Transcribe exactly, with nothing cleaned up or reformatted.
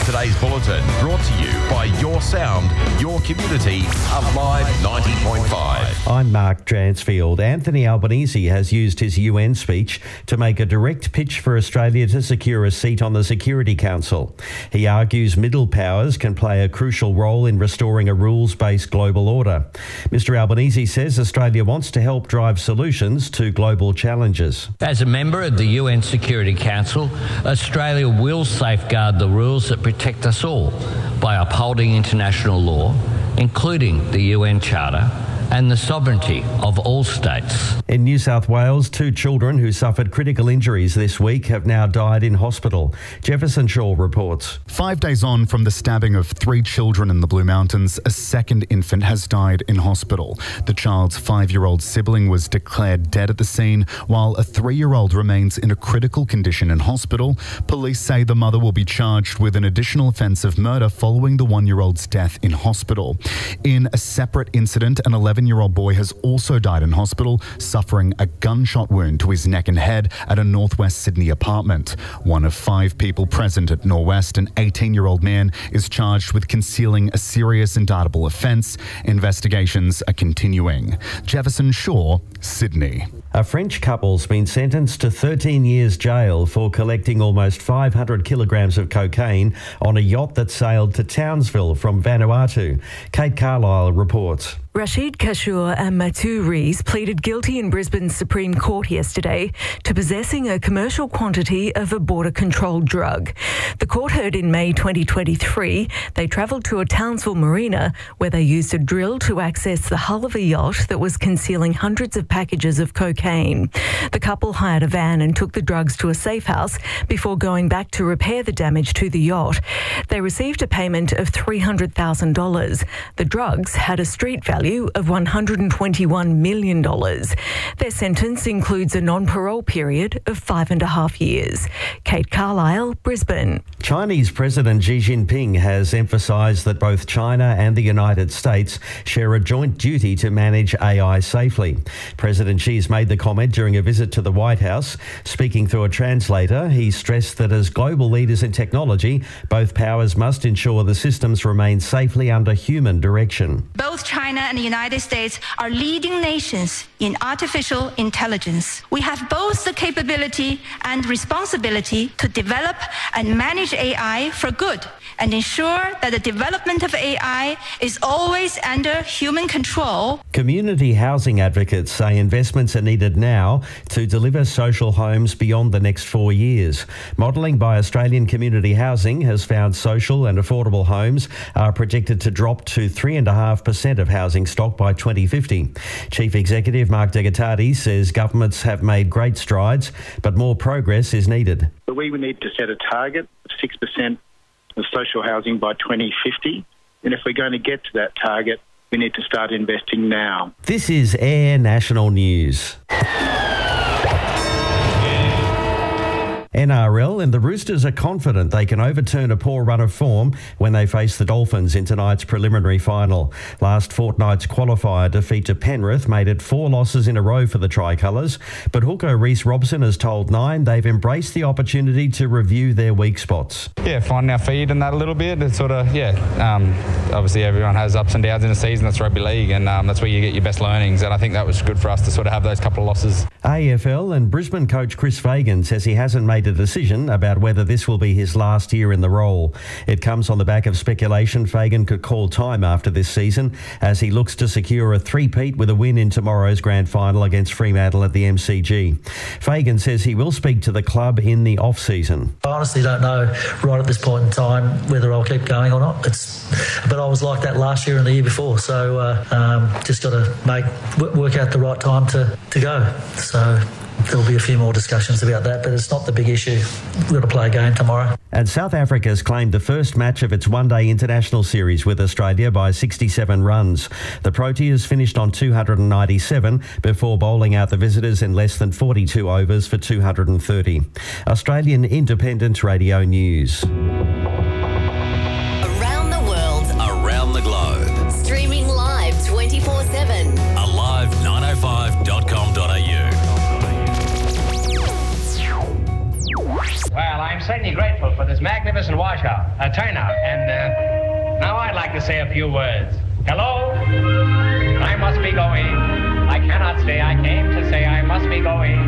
today's bulletin brought to you by Your Sound, Your Community, Alive ninety point five. I'm Mark Dransfield. Anthony Albanese has used his U N speech to make a direct pitch for Australia to secure a seat on the Security Council. He argues middle powers can play a crucial role in restoring a rules-based global order. Mister Albanese says Australia wants to help drive solutions to global challenges. As a member of the U N Security Council, Australia will safeguard the rules that protect us all by upholding international law, including the U N Charter, and the sovereignty of all states. In New South Wales, two children who suffered critical injuries this week have now died in hospital. Jefferson Shaw reports. Five days on from the stabbing of three children in the Blue Mountains, a second infant has died in hospital. The child's five-year-old sibling was declared dead at the scene, while a three-year-old remains in a critical condition in hospital. Police say the mother will be charged with an additional offence of murder following the one-year-old's death in hospital. In a separate incident, an eleven-year-old boy has also died in hospital, suffering a gunshot wound to his neck and head at a northwest Sydney apartment. One of five people present at Norwest, an eighteen-year-old man, is charged with concealing a serious indictable offence. Investigations are continuing. Jefferson Shaw, Sydney. A French couple's been sentenced to thirteen years jail for collecting almost five hundred kilograms of cocaine on a yacht that sailed to Townsville from Vanuatu. Kate Carlisle reports. Rashid Kashour and Mathieu Rees pleaded guilty in Brisbane's Supreme Court yesterday to possessing a commercial quantity of a border-controlled drug. The court heard in May twenty twenty-three they travelled to a Townsville marina where they used a drill to access the hull of a yacht that was concealing hundreds of packages of cocaine. The couple hired a van and took the drugs to a safe house before going back to repair the damage to the yacht. They received a payment of three hundred thousand dollars. The drugs had a street value of one hundred twenty-one million dollars. Their sentence includes a non-parole period of five and a half years. Kate Carlisle, Brisbane. Chinese President Xi Jinping has emphasised that both China and the United States share a joint duty to manage A I safely. President Xi's made the comment during a visit to the White House. Speaking through a translator, he stressed that as global leaders in technology, both powers must ensure the systems remain safely under human direction. Both China and the United States are leading nations in artificial intelligence. We have both the capability and responsibility to develop and manage A I for good and ensure that the development of A I is always under human control. Community housing advocates say investments are needed now to deliver social homes beyond the next four years. Modelling by Australian Community Housing has found social and affordable homes are projected to drop to three point five percent of housing stock by twenty fifty. Chief Executive Mark Degatati says governments have made great strides, but more progress is needed. But we would need to set a target of six percent of social housing by twenty fifty. And if we're going to get to that target, we need to start investing now. This is Air National News. N R L and the Roosters are confident they can overturn a poor run of form when they face the Dolphins in tonight's preliminary final. Last fortnight's qualifier defeat to Penrith made it four losses in a row for the Tricolours, but hooker Reece Robson has told Nine they've embraced the opportunity to review their weak spots. Yeah, finding our feet in that a little bit. It's sort of, yeah, um, obviously everyone has ups and downs in a season. That's rugby league, and um, that's where you get your best learnings, and I think that was good for us to sort of have those couple of losses. A F L and Brisbane coach Chris Fagan says he hasn't made a decision about whether this will be his last year in the role. It comes on the back of speculation Fagan could call time after this season as he looks to secure a three-peat with a win in tomorrow's grand final against Fremantle at the M C G. Fagan says he will speak to the club in the off-season. I honestly don't know right at this point in time whether I'll keep going or not. It's, but I was like that last year and the year before, so uh, um, just got to make work out the right time to, to go. So there'll be a few more discussions about that, but it's not the big issue. We've got to play a game tomorrow. And South Africa's claimed the first match of its one-day international series with Australia by sixty-seven runs. The Proteas finished on two hundred ninety-seven before bowling out the visitors in less than forty-two overs for two hundred thirty. Australian Independent Radio News. Around the world. Around the globe. Streaming live twenty-four seven. alive nine oh five dot com dot a u. Well, I'm certainly grateful for this magnificent washout, uh, turnout. And uh, now I'd like to say a few words. Hello? I must be going. I cannot stay. I came to say I must be going.